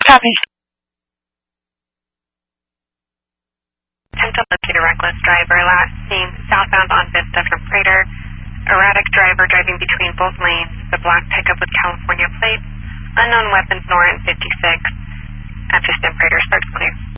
Copy. Attempt to locate a reckless driver. Last seen southbound on Vista from Prater. Erratic driver driving between both lanes. The black pickup with California plates. Unknown weapons, Norton 56. At Vista and Prater, starts clear.